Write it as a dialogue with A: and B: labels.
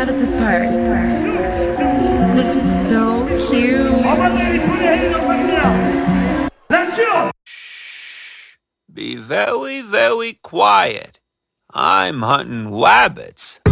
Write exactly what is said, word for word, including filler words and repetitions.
A: out of this part. This is so cute.
B: Shh. Be very, very quiet. I'm hunting rabbits.